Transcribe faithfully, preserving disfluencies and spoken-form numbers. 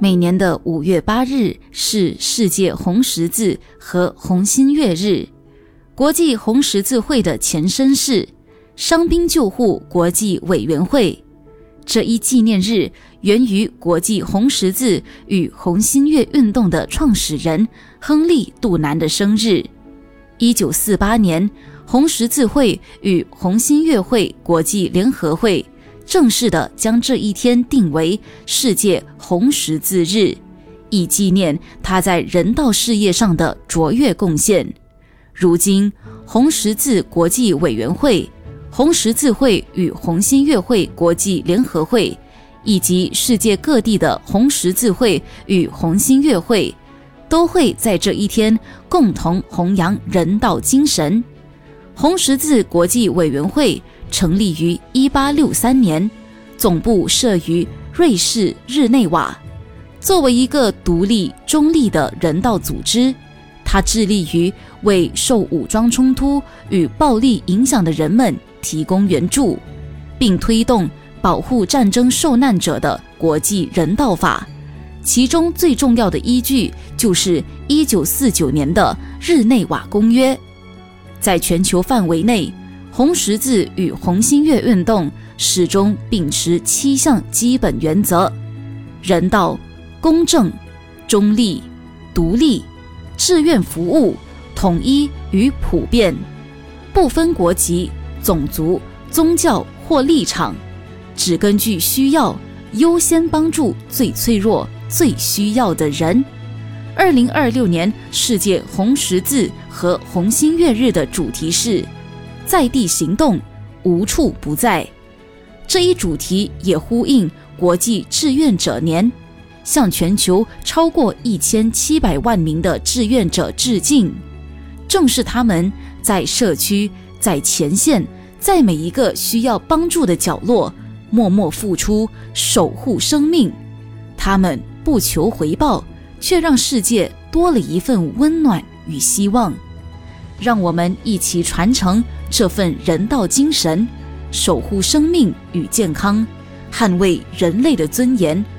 每年的五月八日是世界红十字和红新月日。国际红十字会的前身是伤兵救护国际委员会。这一纪念日源于国际红十字与红新月运动的创始人亨利·杜南的生日。一九四八年，红十字会与红新月会国际联合会正式地将这一天定为世界红十字日，以纪念他在人道事业上的卓越贡献。如今，红十字国际委员会、红十字会与红新月会国际联合会，以及世界各地的红十字会与红新月会，都会在这一天共同弘扬人道精神。红十字国际委员会成立于一八六三年，总部设于瑞士日内瓦。作为一个独立中立的人道组织，它致力于为受武装冲突与暴力影响的人们提供援助，并推动保护战争受难者的国际人道法。其中最重要的依据就是一九四九年的日内瓦公约。在全球范围内，红十字与红新月运动始终秉持七项基本原则：人道、公正、中立、独立、志愿服务、统一与普遍，不分国籍、种族、宗教或立场，只根据需要优先帮助最脆弱、最需要的人。二零二六年世界红十字和红新月日的主题是在地行动，无处不在。这一主题也呼应国际志愿者年，向全球超过一千七百万名的志愿者致敬。正是他们在社区、在前线、在每一个需要帮助的角落默默付出，守护生命。他们不求回报，却让世界多了一份温暖与希望。让我们一起传承这份人道精神，守护生命与健康，捍卫人类的尊严